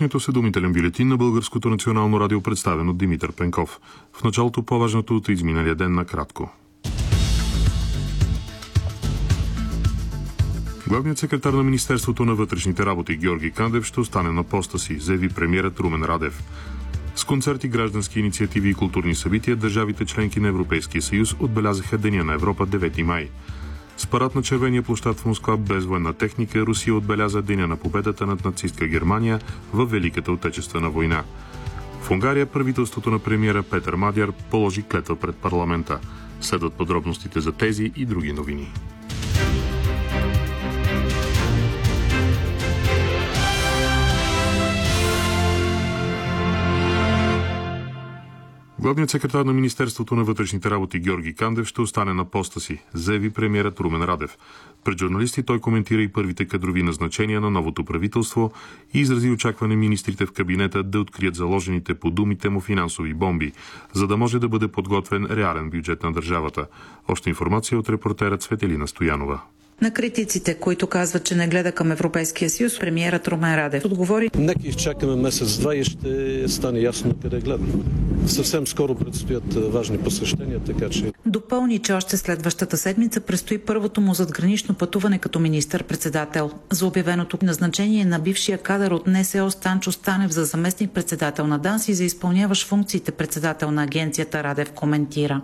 Вечерният осведомителен бюлетин на Българското национално радио, представен от Димитър Пенков. В началото по-важното от изминалия ден накратко. Главният секретар на Министерството на вътрешните работи Георги Кандев ще остане на поста си, заяви премиерът Румен Радев. С концерти, граждански инициативи и културни събития държавите членки на Европейския съюз отбелязаха Деня на Европа 9 май. С парад на червения площад в Москва без военна техника Русия отбеляза Деня на победата над нацистка Германия във Великата отечествена война. В Унгария правителството на премиера Петър Мадяр положи клетва пред парламента. Следват подробностите за тези и други новини. Главният секретар на Министерството на вътрешните работи Георги Кандев ще остане на поста си, заяви премиерът Румен Радев. Пред журналисти той коментира и първите кадрови назначения на новото правителство и изрази очакване министрите в кабинета да открият заложените по думите му финансови бомби, за да може да бъде подготвен реален бюджет на държавата. Още информация от репортера Цветелина Стоянова. На критиците, които казват, че не гледа към Европейския съюз, премиерът Румен Радев отговори: нека изчакаме месец-два и ще стане ясно къде гледам. Съвсем скоро предстоят важни посещения, така че... Допълни, че още следващата седмица предстои първото му задгранично пътуване като министър-председател. За обявеното назначение на бившия кадър от НСО Станчо Станев за заместник-председател на ДАНС и за изпълняващ функциите председател на агенцията Радев коментира.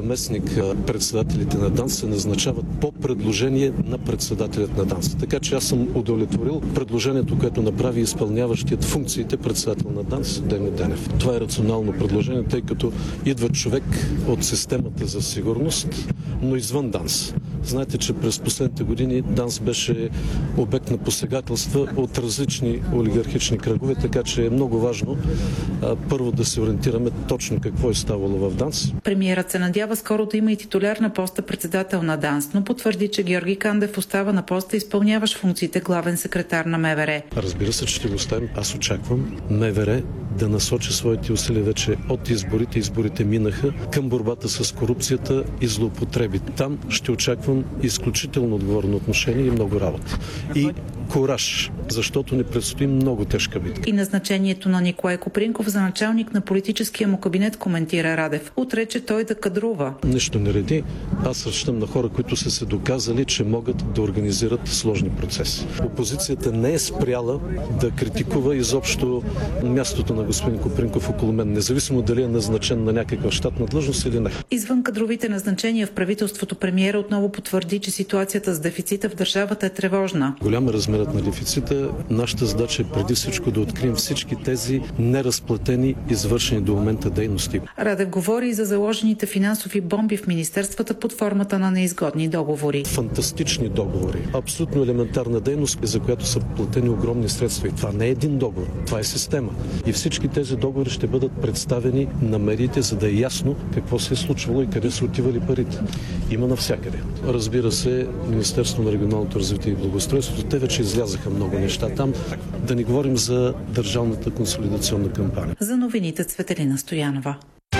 Заместник-председателите на ДАНС се назначават по предложение на председателят на ДАНС. Така че аз съм удовлетворил предложението, което направи изпълняващият функциите председател на ДАНС Дени Денев. Това е рационално предложение, тъй като идва човек от системата за сигурност, но извън ДАНС. Знаете, че през последните години ДАНС беше обект на посегателства от различни олигархични кръгове, така че е много важно първо да се ориентираме точно какво е ставало в ДАНС. Премиерът се надява скоро да има и титуляр на поста председател на ДАНС, но потвърди, че Георги Кандев остава на поста, изпълняващ функциите главен секретар на МВР. Разбира се, че ще го оставим. Аз очаквам МВР да насочи своите усилия вече от изборите минаха, към борбата с корупцията и злоупотреби. Там ще очаквам изключително отговорно отношение и много работа. И кураж, защото ни предстои много тежка битка. И назначението на Николай Копринков за началник на политическия му кабинет, коментира Радев. Отрече той да кадрува. Нищо не реди. Аз разчитам на хора, които са се доказали, че могат да организират сложни процеси. Опозицията не е спряла да критикува изобщо мястото на господин Копринков около мен, независимо дали е назначен на някаква щатна длъжност или не. Извън кадровите назначения в правителството, премиера отново потвърди, че ситуацията с дефицита в държавата е тревожна. Голям е размерът на дефицита. Нашата задача е преди всичко да открием всички тези неразплатени, извършени до момента дейности. Радев говори и за заложените финансови бомби в министерствата под формата на неизгодни договори. Фантастични договори. Абсолютно елементарна дейност, за която са платени огромни средства. И това не е един договор, това е система. И всички тези договори ще бъдат представени на медиите, за да е ясно какво се е случвало и къде са отивали парите. Има навсякъде. Разбира се, Министерството на регионалното развитие и благоустройството, те вече излязаха много неща там. Да не говорим за държавната консолидационна кампания. За новините Цветелина Стоянова.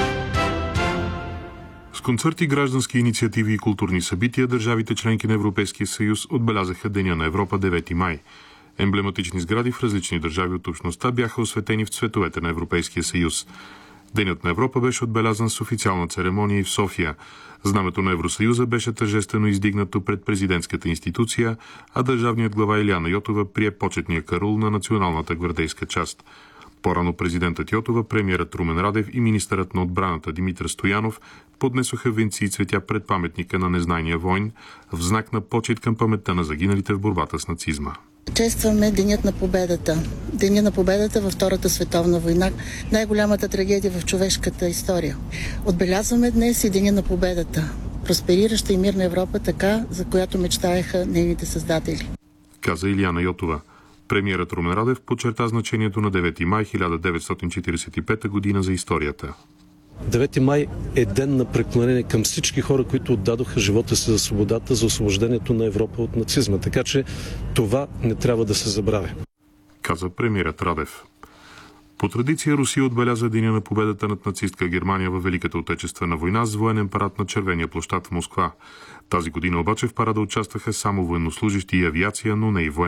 С концерти, граждански инициативи и културни събития държавите членки на Европейския съюз отбелязаха Деня на Европа 9 май. Емблематични сгради в различни държави от общността бяха осветени в цветовете на Европейския съюз. Денят на Европа беше отбелязан с официална церемония и в София. Знамето на Евросъюза беше тържествено издигнато пред президентската институция, а държавният глава Илияна Йотова прие почетния карул на националната гвардейска част. По-рано президентът Йотова, премиерът Румен Радев и министърът на отбраната Димитър Стоянов поднесоха венци и цветя пред паметника на незнайния войн в знак на почет към паметта на загиналите в борбата с нацизма. Честваме Денят на победата. Деня на победата във Втората световна война, най-голямата трагедия в човешката история. Отбелязваме днес и Деня на победата. Просперираща и мирна Европа, така, за която мечтаеха нейните създатели. Каза Илияна Йотова. Премиерът Румен Радев подчерта значението на 9 май 1945 година за историята. 9 май е ден на преклонение към всички хора, които отдадоха живота си за свободата, за освобождението на Европа от нацизма. Така че това не трябва да се забравя. Каза премиерът Радев. По традиция Русия отбеляза Деня на победата над нацистка Германия във Великата отечествена война с военен парад на червения площад в Москва. Тази година обаче в парада участваха само военнослужещи и авиация, но не и военни.